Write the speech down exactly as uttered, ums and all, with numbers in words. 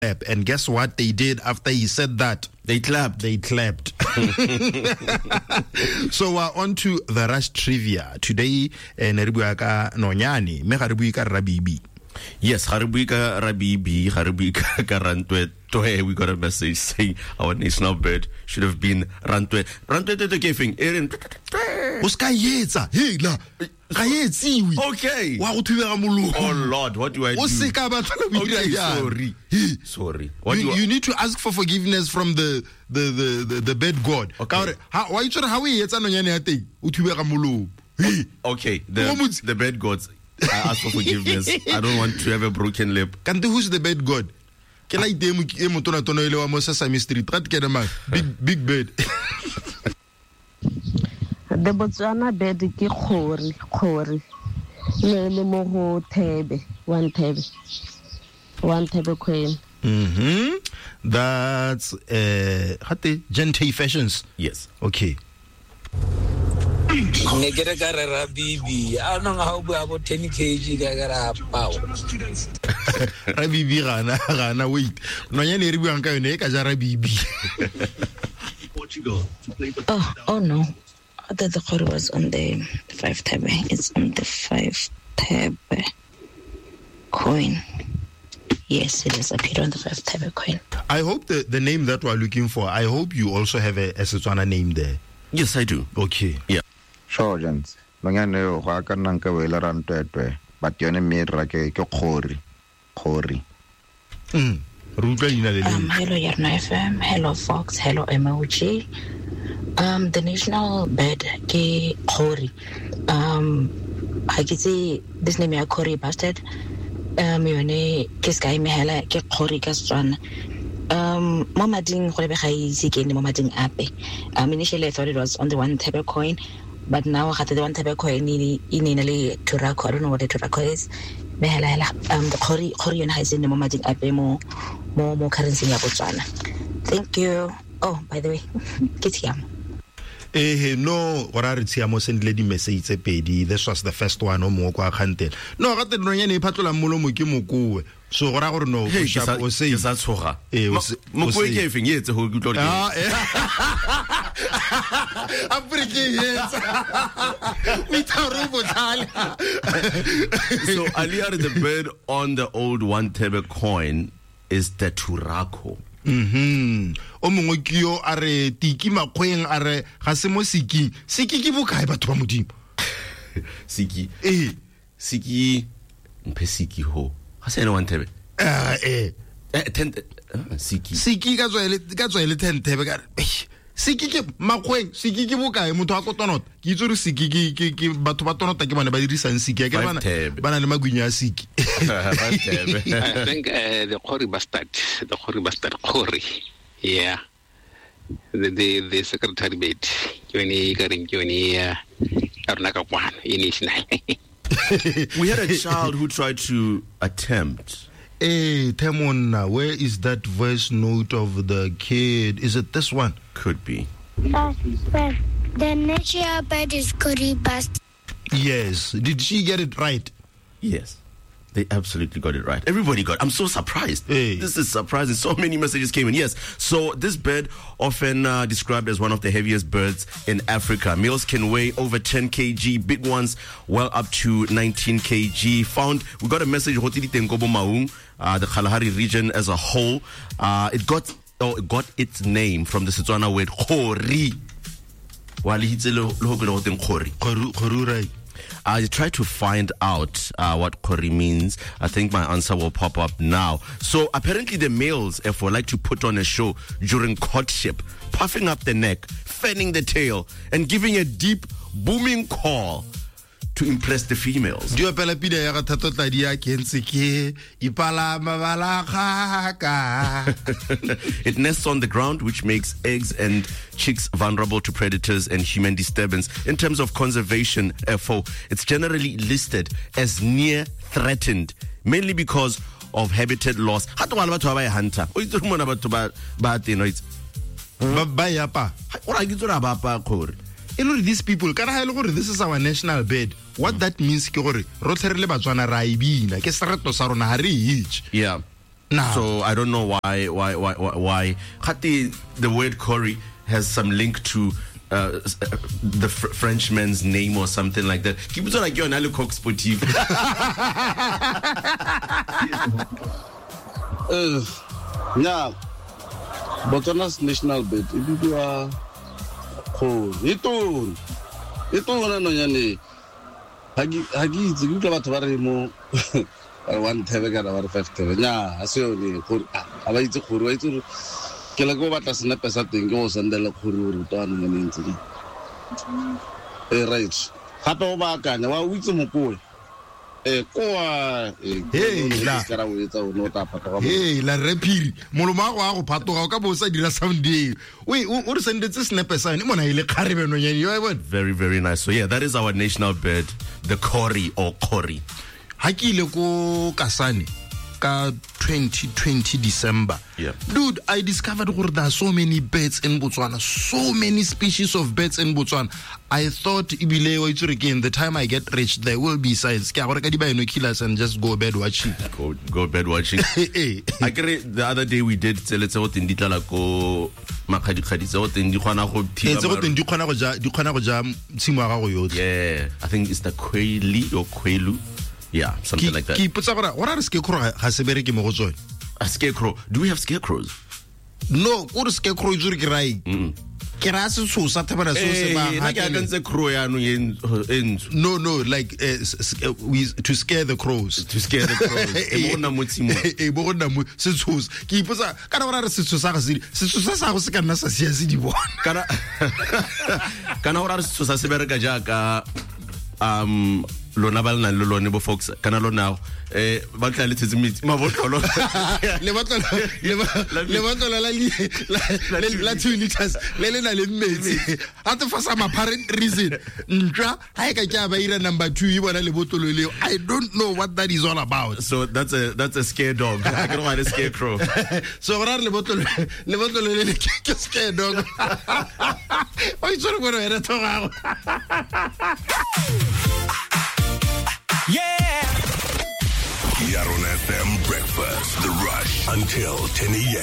And guess what they did after he said that? They clapped. They clapped. So uh, on to the Rush trivia. Today, Neribuaka Nonyani, Meharibuika Rabibi. Yes, Haribuika Rabibi, Haribuika Karantwe. We got a message saying our national bird should have been Rantwe. Rantwe to the giving. Erin. Uskayetsa. Hey, la. Okay. Oh Lord, what do I do? Okay, sorry. Sorry. What you, do I... you need to ask for forgiveness from the the the the, the bad God. Okay. How why you how we yetsa nonyane ate? Okay, the the bad gods. I ask for forgiveness. I don't want to have a broken lip. Can't who's the bad God? Can I dem e motona tono ile wa mo Sesame Street? Rat ke man. Big big bird. The Botswana bed ke khori khori le le mo go Thebe one Thebe one Thebe queen. Mhm. That's uh hate Gente Fashions. Yes. Okay. Ne ke re ka re Rabibi a no ga o bua bo ten kilograms ka ka ra pao Rabibi gana gana wait no nya ne re buang ka yone ka ja Rabibi. Portugal to play the oh oh no that the Khori was on the five tab. It's on the five tab coin. Yes, it is appeared on the five tab coin. I hope the the name that we're looking for, I hope you also have a, a Setswana name there. Yes, I do. Okay. Yeah. Sure, gents. Longane ho ka nna ka wela rantwetwe, but yone me ra ke ke Khori. Khori. Mm. Um, hello, Yarna F M. Hello, Fox. Hello, M O G. Um, the national bird ke Khori. Um, I can say this name is Khori bastard. Um, yone ke sky mehela ke Khori ka Setswana. Um, Momading go be ga ise ke ne Momading ape. Um, initially I thought it was on the one tab coin, but now I the one tab coin in in Turako. I don't know what the Turako is. Mehela um the Khori Khori yone ha ise ne Momading ape mo mo mo currency ya Botswana. Thank you. Oh, by the way, ke tiam. Eh no ora re tsiamo sendile di message tse pedi. This was the first one o mo kwa khantel. No ga te no nyane iphatlola molomo ke mokowe. So gora gore no hey, sharp o say sa tshoga. Eh mokowe ke efeng yetse go tlo re. Ah eh. Afrike yetsa. We taro botlala. So Aliar, the bird on the old one tebe coin is the Turako. Mhm. O mongwe ke yo a re tiki makgweng a re ga se mo siki. Siki ke bokae batho ba modimo? Siki. Eh, Siki mpe siki ho. Ga se ne one tebe. Ah eh. Eh ten siki. Siki ka tswele ka tswele ten tebe ka. Siki ke makgweng, siki ke bokae motho a kotonota. Ke itse re siki ke ke batho ba tonota ke bana ba dirisang siki ke bana bana le magwinya a siki. I think uh, the Khori bastard, the Khori bastard Khori. Yeah. The the, the secretary made Joni Garing Joni Arnaka one initially. We had a child who tried to attempt. Hey, Temona, where is that voice note of the kid? Is it this one? Could be. Uh, well, the nature bird is Khori bastard. Yes. Did she get it right? Yes. They absolutely got it right. Everybody got it. I'm so surprised. Hey. This is surprising. So many messages came in. Yes. So this bird, often uh, described as one of the heaviest birds in Africa. Males can weigh over ten kilograms. Big ones well up to nineteen kilograms. Found, we got a message, uh, the Kalahari region as a whole. Uh, it got oh, it got its name from the Setswana word Khori. Khori. I tried to find out uh, what Khori means. I think my answer will pop up now. So apparently the males, if we like to put on a show during courtship, puffing up the neck, fanning the tail, and giving a deep, booming call to impress the females. It nests on the ground, which makes eggs and chicks vulnerable to predators and human disturbance. In terms of conservation, F O, it's generally listed as near threatened, mainly because of habitat loss. Hunter. These people, this is our national bird. What that means, yeah. No. So I don't know why why why why. why. Khati, the word Corey has some link to uh, the fr- Frenchman's name or something like that. Keep it like you're an Alucox Sportif. Uh, yeah, Botswana's national bird. If you are cool, ito, ito na no yani. Hagi hagi zigu kaba tawari mo. One tebe kada war five tebe. Yeah, asyo ni cool. Aba itu cool. Itu kila ko bata sna pesa tingi o sandela cool ru to anu ngani nti. Eh right. Hato ba kanya wa witsi mo ko. Eh kwa hey la hey la repiri molomo a go phatoga ka bo sa dira sound day we o re sendetse snap sign mona ile kharebe no nyeni yo bona. Very very nice. So yeah, that is our national bird, the Corey or Corey. Ha ke ile ko Kasane ka twenty twenty December. Yeah. Dude, I discovered that there are so many birds in Botswana, so many species of birds in Botswana. I thought ibile again, the time I get rich there will be size. Killers and just go bed watching. Go go bed watching. I get the other day we did let's say what in ditla ko makadi khadi tsa what in di khona go thiba. Tsa di khona go ja di khona go ja tshimo ga go yotlhe. Yeah, I think it's the Kweli or Kwelu. Yeah, something ki, like that. Ki putsa gora what are scarecrow ha se bereke mo go tsone? A scarecrow. Do we have scarecrows? No, o re scarecrow tsuri ke rai. Mm. Ke ra se so sa thebana so se ba ha ke a crow ya no en. No, no, like uh, we to scare the crows. To scare the crows. E bona motsimo. E bona mo se tshos. Ke ipotsa kana ora re se tshosa ga se se tsosa sa go se kana sa sia se di bona. Kana kana ora re se tsosa se bereka jaaka um lona ba lena le lone bo folks kana lona eh ba tla le tsetsi ma botlolo le batla le batla la la la two liters le le na le metsi at for some apparent reason ntwa ha e ka tja ba ira number two e bona le botolo le I don't know what that is all about. So that's a that's a scare dog. I don't want a scarecrow. So ora le botolo le botolo le ke scare dog. Oi tsoro bueno era toga. Yeah! Yaron F M Breakfast, The Rush, until ten a.m.